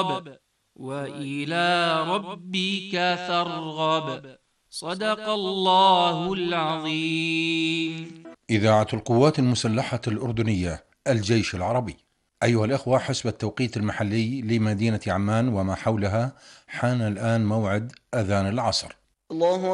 وإلى ربك فارغب. صدق الله العظيم. إذاعة القوات المسلحة الأردنية، الجيش العربي. أيها الأخوة، حسب التوقيت المحلي لمدينة عمان وما حولها، حان الآن موعد أذان العصر. الله